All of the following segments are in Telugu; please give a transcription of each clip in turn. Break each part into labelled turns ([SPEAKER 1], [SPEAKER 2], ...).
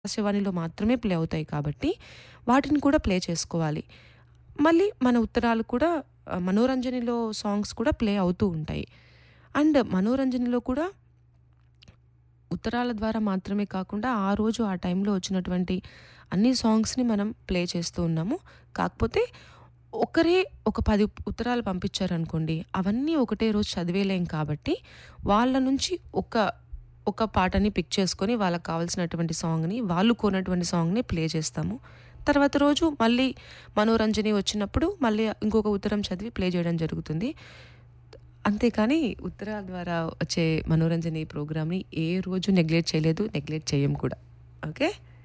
[SPEAKER 1] ఆకాశవాణిలో మాత్రమే ప్లే అవుతాయి కాబట్టి వాటిని కూడా ప్లే చేసుకోవాలి. మళ్ళీ మన ఉత్తరాలు కూడా మనోరంజనిలో సాంగ్స్ కూడా ప్లే అవుతూ ఉంటాయి. అండ్ మనోరంజనిలో కూడా ఉత్తరాల ద్వారా మాత్రమే కాకుండా ఆ రోజు ఆ టైంలో వచ్చినటువంటి అన్ని సాంగ్స్‌ని మనం ప్లే చేస్తూ ఉన్నాము. కాకపోతే ఒకరే ఒక 10 ఉత్తరాలు పంపించారనుకోండి, అవన్నీ ఒకటే రోజు చదివేయలేం కాబట్టి వాళ్ళ నుంచి ఒక పాటని పిక్ చేసుకొని వాళ్ళకి కావాల్సినటువంటి సాంగ్‌ని, వాళ్ళు కోరినటువంటి సాంగ్‌ని ప్లే చేస్తాము. తర్వాత రోజు మళ్ళీ మనోరంజని వచ్చినప్పుడు మళ్ళీ ఇంకొక ఉత్తరం చదివి ప్లే చేయడం జరుగుతుంది. అంతేకానీ ఉత్తరాల ద్వారా వచ్చే మనోరంజని ప్రోగ్రామ్‌ని ఏ రోజు నెగ్లెక్ట్ చేయలేదు. నెగ్లెక్ట్ చేయం కూడా. ఓకే.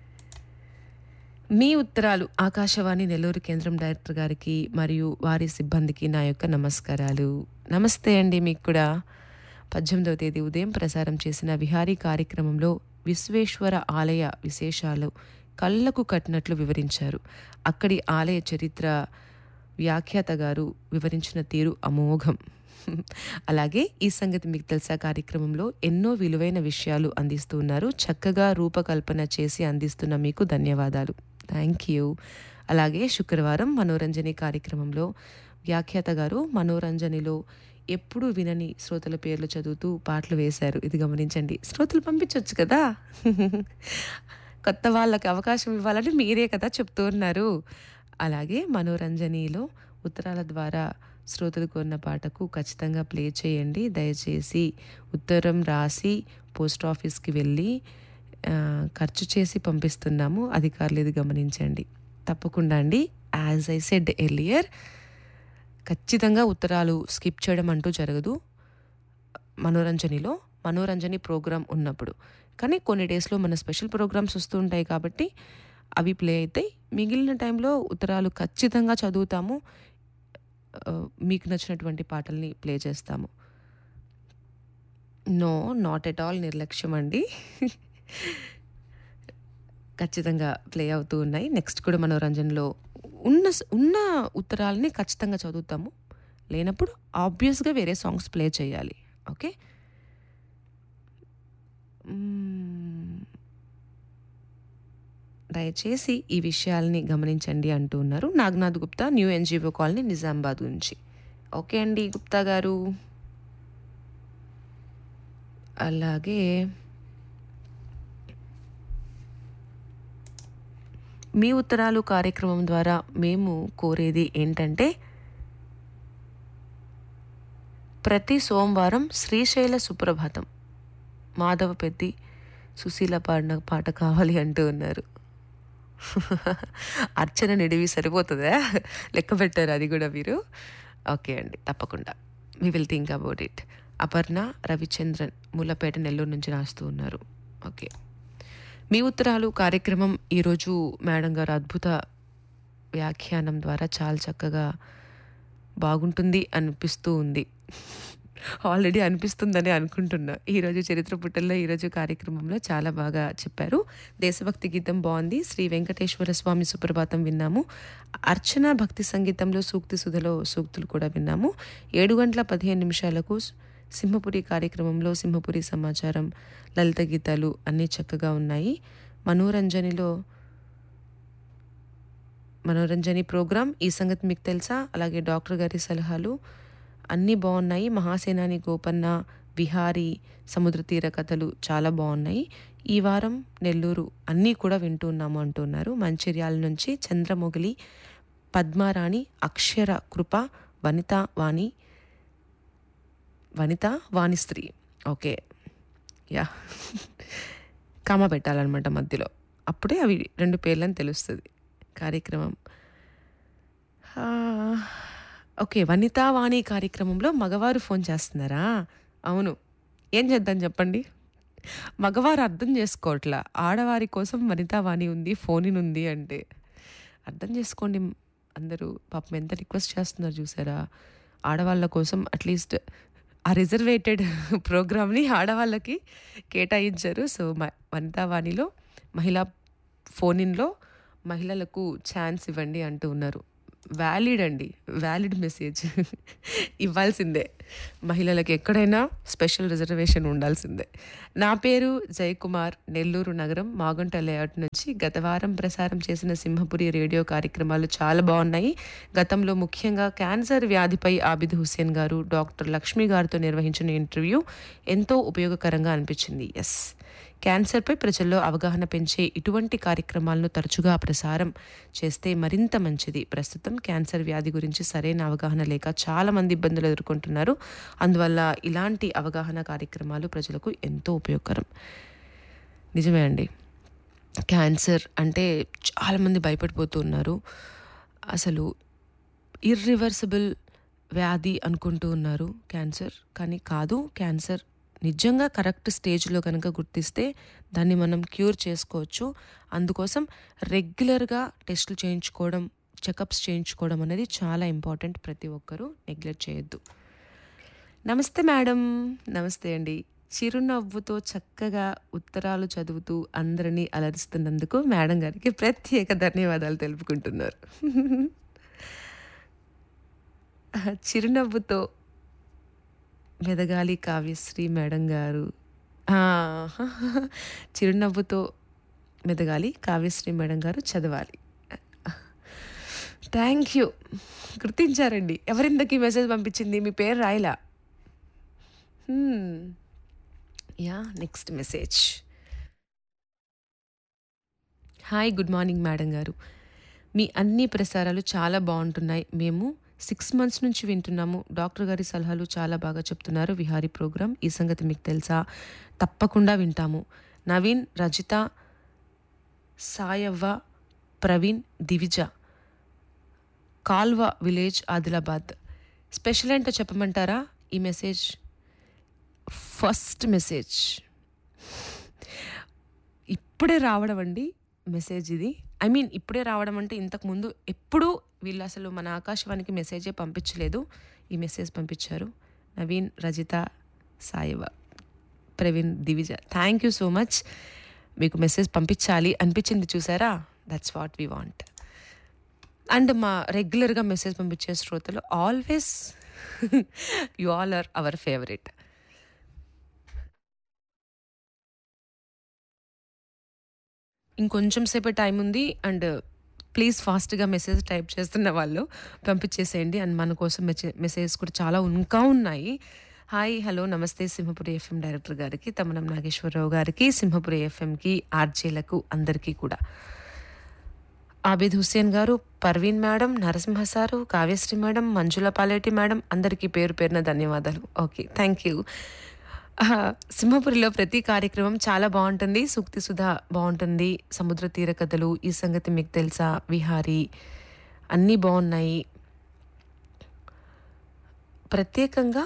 [SPEAKER 1] మీ ఉత్తరాలు ఆకాశవాణి నెల్లూరు కేంద్రం డైరెక్టర్ గారికి మరియు వారి సిబ్బందికి నా యొక్క నమస్కారాలు. నమస్తే అండి మీకు కూడా. 18వ తేదీ ఉదయం ప్రసారం చేసిన విహారీ కార్యక్రమంలో విశ్వేశ్వర ఆలయ విశేషాలు కళ్ళకు కట్టినట్లు వివరించారు. అక్కడి ఆలయ చరిత్ర వ్యాఖ్యాత గారు వివరించిన తీరు అమోఘం. అలాగే ఈ సంగతి మీకు తెలుసా కార్యక్రమంలో ఎన్నో విలువైన విషయాలు అందిస్తూ ఉన్నారు. చక్కగా రూపకల్పన చేసి అందిస్తున్న మీకు ధన్యవాదాలు. Thank you. అలాగే శుక్రవారం మనోరంజని కార్యక్రమంలో వ్యాఖ్యాత గారు మనోరంజనిలో ఎప్పుడూ వినని శ్రోతల పేర్లు చదువుతూ పాటలు వేశారు. ఇది గమనించండి. శ్రోతలు పంపించొచ్చు కదా. కొత్త వాళ్ళకి అవకాశం ఇవ్వాలని మీరే కదా చెప్తూ ఉన్నారు. అలాగే మనోరంజనిలో ఉత్తరాల ద్వారా శ్రోతలు కోరిన పాటకు ఖచ్చితంగా ప్లే చేయండి. దయచేసి ఉత్తరం రాసి పోస్ట్ ఆఫీస్కి వెళ్ళి ఖర్చు చేసి పంపిస్తున్నాము. అధికారులు ఇది గమనించండి. తప్పకుండా అండి. యాజ్ ఐ సెడ్ ఎర్లియర్, ఖచ్చితంగా ఉత్తరాలు స్కిప్ చేయడం అంటూ జరగదు మనోరంజనిలో. మనోరంజని ప్రోగ్రాం ఉన్నప్పుడు కానీ కొన్ని డేస్లో మన స్పెషల్ ప్రోగ్రామ్స్ వస్తూ ఉంటాయి కాబట్టి అవి ప్లే అవుతాయి. మిగిలిన టైంలో ఉత్తరాలు ఖచ్చితంగా చదువుతాము. మీకు నచ్చినటువంటి పాటల్ని ప్లే చేస్తాము. నో, నాట్ ఎట్ ఆల్ నిర్లక్ష్యం అండి. ఖచ్చితంగా ప్లే అవుతూ ఉన్నాయి. నెక్స్ట్ కూడా మనోరంజన్లో ఉన్న ఉత్తరాలని ఖచ్చితంగా చదువుతాము. లేనప్పుడు ఆబ్వియస్గా వేరే సాంగ్స్ ప్లే చేయాలి. ఓకే. దయచేసి ఈ విషయాల్ని గమనించండి అంటూ ఉన్నారు Naganath Gupta, new NGO colony, Nizamabad నుంచి. ఓకే అండి గుప్తా గారు. అలాగే మీ ఉత్తరాలు కార్యక్రమం ద్వారా మేము కోరేది ఏంటంటే ప్రతి సోమవారం శ్రీశైల సుప్రభాతం మాధవ పెద్ది సుశీల పాడిన పాట కావాలి అంటూ ఉన్నారు. అర్చన నిడివి సరిపోతుందా? లెక్క పెట్టారు అది కూడా మీరు. ఓకే అండి, తప్పకుండా we will think about it. Aparna Ravichandran Mulapeta Nellore నుంచి రాస్తూ ఉన్నారు. ఓకే. మీ ఉత్తరాలు కార్యక్రమం ఈరోజు మేడం గారు అద్భుత వ్యాఖ్యానం ద్వారా చాలా చక్కగా బాగుంటుంది అనిపిస్తూ ఉంది. ఆల్రెడీ అనిపిస్తుందని అనుకుంటున్నా. ఈరోజు చరిత్ర పుటల్లో ఈరోజు కార్యక్రమంలో చాలా బాగా చెప్పారు. దేశభక్తి గీతం బాగుంది. శ్రీ వెంకటేశ్వర స్వామి సుప్రభాతం విన్నాము. అర్చన భక్తి సంగీతంలో సూక్తి సుధలో సూక్తులు కూడా విన్నాము. 7:15 సింహపురి కార్యక్రమంలో సింహపురి సమాచారం, లలిత గీతాలు అన్నీ చక్కగా ఉన్నాయి. మనోరంజని ప్రోగ్రాం ఈ సంగతి మీకు తెలుసా? అలాగే డాక్టర్ గారి సలహాలు అన్నీ బాగున్నాయి. మహాసేనాని గోపన్న, విహారీ, సముద్ర తీర కథలు చాలా బాగున్నాయి. ఈ వారం నెల్లూరు అన్నీ కూడా వింటూ ఉన్నాము అంటున్నారు. మంచిర్యాల నుంచి చంద్రమొగిలి, పద్మారాణి, అక్షర కృప, వనిత వాణిశ్రీ. ఓకే. యా, కామ పెట్టాలన్నమాట మధ్యలో, అప్పుడే అవి 2 పేర్లని తెలుస్తుంది. కార్యక్రమం ఓకే. వనితా వాణి కార్యక్రమంలో మగవారు ఫోన్ చేస్తున్నారా? అవును. ఏం చేద్దాం చెప్పండి. మగవారు అర్థం చేసుకోవట్లా. ఆడవారి కోసం వనితా వాణి ఉంది, ఫోన్ ఇన్ ఉంది అంటే అర్థం చేసుకోండి అందరూ. పాపం ఎంత రిక్వెస్ట్ చేస్తున్నారు చూసారా. ఆడవాళ్ళ కోసం అట్లీస్ట్ ఆ రిజర్వేటెడ్ ప్రోగ్రామ్ని ఆడవాళ్ళకి కేటాయించారు. సో వనితా వాణిలో మహిళా ఫోన్ ఇన్లో మహిళలకు ఛాన్స్ ఇవ్వండి అంటూ ఉన్నారు. వ్యాలిడ్ అండి. Valid message. ఇవ్వాల్సిందే. మహిళలకి ఎక్కడైనా స్పెషల్ రిజర్వేషన్ ఉండాల్సిందే. నా పేరు జయకుమార్. నెల్లూరు నగరం మాగుంట లేఅవుట్ నుంచి. గత వారం ప్రసారం చేసిన సింహపురి రేడియో కార్యక్రమాలు చాలా బాగున్నాయి. గతంలో ముఖ్యంగా క్యాన్సర్ వ్యాధిపై ఆబిద్ హుస్సేన్ గారు, డాక్టర్ లక్ష్మి గారితో నిర్వహించిన ఇంటర్వ్యూ ఎంతో ఉపయోగకరంగా అనిపించింది. ఎస్, క్యాన్సర్పై ప్రజల్లో అవగాహన పెంచే ఇటువంటి కార్యక్రమాలను తరచుగా ప్రసారం చేస్తే మరింత మంచిది. ప్రస్తుతం క్యాన్సర్ వ్యాధి గురించి సరైన అవగాహన లేక చాలా మంది ఇబ్బందులు ఎదుర్కొంటున్నారు. అందువల్ల ఇలాంటి అవగాహన కార్యక్రమాలు ప్రజలకు ఎంతో ఉపయోగకరం. నిజమే అండి. క్యాన్సర్ అంటే చాలామంది భయపడిపోతూ ఉన్నారు. అసలు ఇర్రివర్సిబుల్ వ్యాధి అనుకుంటూ ఉన్నారు క్యాన్సర్. కానీ కాదు. క్యాన్సర్ నిజంగా కరెక్ట్ స్టేజ్లో కనుక గుర్తిస్తే దాన్ని మనం క్యూర్ చేసుకోవచ్చు. అందుకోసం రెగ్యులర్గా టెస్టులు చేయించుకోవడం, చెకప్స్ చేయించుకోవడం అనేది చాలా ఇంపార్టెంట్. ప్రతి ఒక్కరూ నెగ్లెక్ట్ చేయొద్దు. నమస్తే మేడం. నమస్తే అండి. చిరునవ్వుతో చక్కగా ఉత్తరాలు చదువుతూ అందరినీ అలరిస్తున్నందుకు మేడం గారికి ప్రత్యేక ధన్యవాదాలు తెలుపుకుంటున్నారు. చిరునవ్వుతో మెదగాలి కావ్యశ్రీ మేడం గారు. ఆ, చిరునవ్వుతో మెదగాలి కావ్యశ్రీ మేడం గారు చదవాలి. Thank you. గుర్తించారండి. ఎవరిందకి మెసేజ్ పంపించింది? మీ పేరు రాయలా. Yeah, next message. Hi, good morning madam గారు. మీ అన్ని ప్రసారాలు చాలా బాగుంటున్నాయి. మేము 6 months నుంచి వింటున్నాము. డాక్టర్ గారి సలహాలు చాలా బాగా చెప్తున్నారు. విహారీ ప్రోగ్రాం, ఈ సంగతి మీకు తెలుసా? తప్పకుండా వింటాము. నవీన్, రజిత, సాయవ్వ, ప్రవీణ్, దివిజ, కాల్వ విలేజ్, ఆదిలాబాద్. స్పెషల్ ఏంటో చెప్పమంటారా? ఈ మెసేజ్ ఫస్ట్ మెసేజ్ ఇప్పుడే రావడం అండి. మెసేజ్ ఇది, ఐ మీన్ ఇప్పుడే రావడం అంటే ఇంతకుముందు ఎప్పుడూ వీళ్ళు అసలు మన ఆకాశవాణికి మెసేజే పంపించలేదు. ఈ మెసేజ్ పంపించారు. Naveen, Rajitha, సాయివ, Praveen, Divija. Thank you so much. మీకు మెసేజ్ పంపించాలి అనిపించింది, చూసారా? That's what we want. And మా రెగ్యులర్గా మెసేజ్ పంపించే శ్రోతలు always you all are our favourite. ఇంకొంచెం సేపే టైం ఉంది. అండ్ ప్లీజ్ ఫాస్ట్గా మెసేజ్ టైప్ చేస్తున్న వాళ్ళు పంపించేసేయండి. అండ్ మన కోసం మెసేజ్ కూడా చాలా ఇంకా ఉన్నాయి. హాయ్, హలో, నమస్తే. సింహపురి ఎఫ్ఎం డైరెక్టర్ గారికి, తమ్మనం నాగేశ్వరరావు గారికి, సింహపురి ఎఫ్ఎంకి, ఆర్జేలకు అందరికీ కూడా. ఆబిద్ హుస్సేన్ గారు, Parveen madam, Narasimha sir, Kavyasri madam, మంజుల పాలేటి మేడం, అందరికీ పేరు పేరున ధన్యవాదాలు. Okay, thank you. సింహపురిలో ప్రతి కార్యక్రమం చాలా బాగుంటుంది. సూక్తి సుధా బాగుంటుంది. సముద్ర తీర కథలు, ఈ సంగతి మీకు తెలుసా, విహారీ, అన్నీ బాగున్నాయి. ప్రత్యేకంగా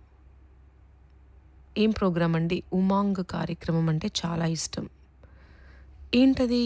[SPEAKER 1] ఏం ప్రోగ్రాం అండి? ఉమాంగ్ కార్యక్రమం అంటే చాలా ఇష్టం. ఏంటది?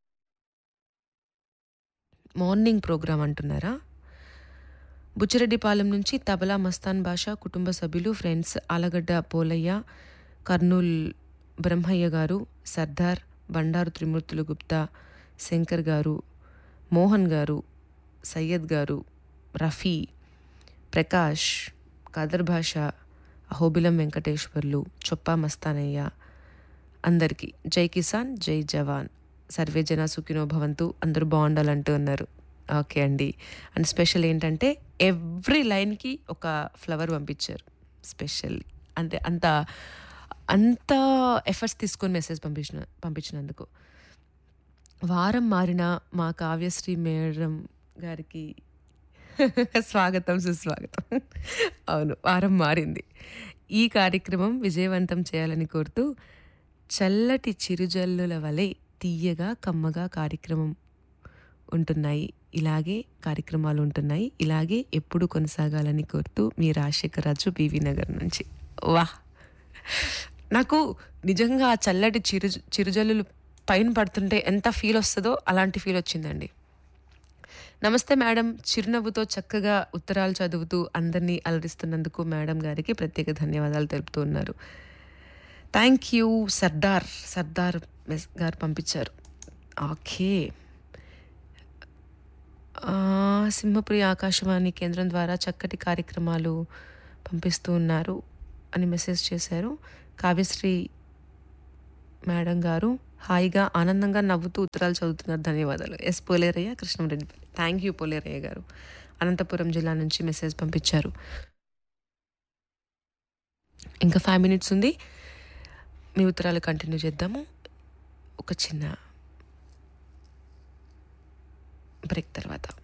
[SPEAKER 1] మార్నింగ్ ప్రోగ్రాం అంటున్నారా? బుచ్చిరెడ్డిపాలెం నుంచి తబలా మస్తాన్ భాష, కుటుంబ సభ్యులు, ఫ్రెండ్స్, ఆలగడ్డ పోలయ్య, కర్నూల్ బ్రహ్మయ్య గారు, సర్దార్, బండారు త్రిమూర్తులు గుప్తా, శంకర్ గారు, మోహన్ గారు, సయ్యద్ గారు, రఫీ, ప్రకాష్, కాదర్ భాష, అహోబిలం వెంకటేశ్వర్లు, చొప్పా మస్తానయ్య, అందరికీ జై కిసాన్, జై జవాన్, సర్వే జన సుఖినో భవంతు, అందరూ బాగుండాలంటూ ఉన్నారు. ఓకే అండి. అండ్ స్పెషల్ ఏంటంటే ఎవ్రీ లైన్కి ఒక ఫ్లవర్ పంపించారు స్పెషల్. అంటే అంత అంత ఎఫర్ట్స్ తీసుకొని మెసేజ్ పంపించినందుకు. వారం మారిన మా కావ్యశ్రీ మేడం గారికి స్వాగతం, సుస్వాగతం. అవును, వారం మారింది. ఈ కార్యక్రమం విజయవంతం చేయాలని కోరుతూ, చల్లటి చిరుజల్లుల వలె తీయగా కమ్మగా కార్యక్రమం ఉంటున్నాయి, ఇలాగే కార్యక్రమాలు ఉంటున్నాయి, ఇలాగే ఎప్పుడు కొనసాగాలని కోరుతూ, మీ రాజశేఖర్ రాజు, బీవీ నగర్ నుంచి. వాహ్, నాకు నిజంగా ఆ చల్లటి చిరుజల్లులు పైన పడుతుంటే ఎంత ఫీల్ వస్తుందో అలాంటి ఫీల్ వచ్చిందండి. నమస్తే మేడం. చిరునవ్వుతో చక్కగా ఉత్తరాలు చదువుతూ అందరినీ అలరిస్తున్నందుకు మేడం గారికి ప్రత్యేక ధన్యవాదాలు తెలుపుతూ ఉన్నారు. Thank you. సర్దార్ గారు పంపించారు. ఓకే, సింహపురి ఆకాశవాణి కేంద్రం ద్వారా చక్కటి కార్యక్రమాలు పంపిస్తూ ఉన్నారు అని మెసేజ్ చేశారు. కావ్యశ్రీ మేడం గారు హాయిగా ఆనందంగా నవ్వుతూ ఉత్తరాలు చదువుతున్నారు, ధన్యవాదాలు. Yes Poleraiah, Krishnamreddipalli. Thank you Poleraiah గారు, అనంతపురం జిల్లా నుంచి మెసేజ్ పంపించారు. ఇంకా 5 minutes ఉంది, మీ ఉత్తరాలు కంటిన్యూ చేద్దాము ఒక చిన్న బ్రేక్ తర్వాత.